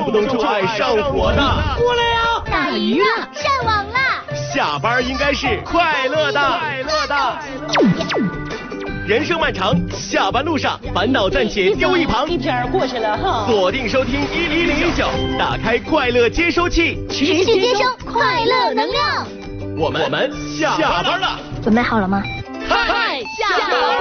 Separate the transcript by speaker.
Speaker 1: 不动就爱上火的。
Speaker 2: 过来呀！
Speaker 3: 打鱼了，上网了。
Speaker 1: 下班应该是快乐的。人生漫长，下班路上烦恼暂且丢一旁。
Speaker 2: 一天过去了哈。
Speaker 1: 锁定收听1019，打开快乐接收器，
Speaker 3: 持续接收快乐能量。
Speaker 1: 我们下班了。
Speaker 3: 准备好了吗？
Speaker 1: 嗨，
Speaker 2: 下班。